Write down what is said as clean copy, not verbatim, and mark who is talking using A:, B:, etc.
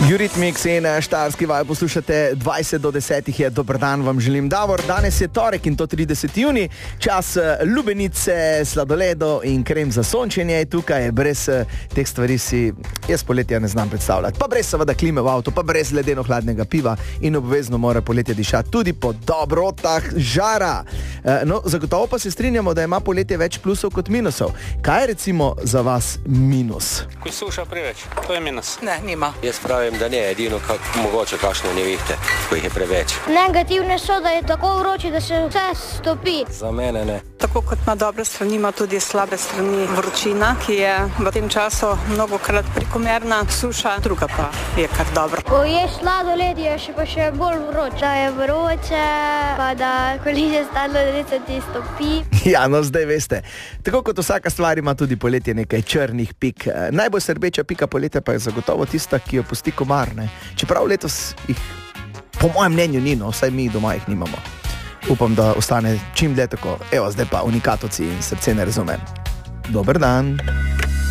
A: Eurythmics in Štajerski vaj poslušate, 20 do 10 je, dober dan vam želim. Davor, danes je torek in to 30. juni, čas lubenice, sladoledo in krem za sončenje. Tukaj brez teh stvari si jaz poletja ne znam predstavljati. Pa brez seveda klime v avtu, pa brez ledeno hladnega piva in obvezno mora poletje dišati tudi po dobrotah žara. No, zagotovo pa se strinjamo, da ima poletje več plusov kot minusov. Kaj je recimo za vas minus?
B: Ko suša preveč, to je minus.
C: Ne, nima.
D: Jaz pravim, da ne, edino mogoče kakšne nevihte, ko jih je preveč.
E: Negativne so, da je tako vroče, da se vse stopi.
D: Za mene ne.
C: Tako kot ima dobre strani, ima tudi slabe strani vročina, ki je v tem času mnogokrat prekomerna, suša, druga pa je kar dobro.
E: Ko ješ sladoled, je še bolj vroče. Da je vroče, pa da koliže sladoled se ti stopi.
A: Ja, no zdaj veste, tako kot vsaka stvar ima tudi poletje nekaj črnih pik. Najbolj srbeča pika poletja pa je zagotovo tista, ki jo pusti komar, ne? Čeprav letos jih po mojem mnenju ni, no, vsaj mi doma jih nimamo. Upam, da ostane čim dlje tako. Evo, zdaj pa unikatoci in srce ne razumem. Dober dan.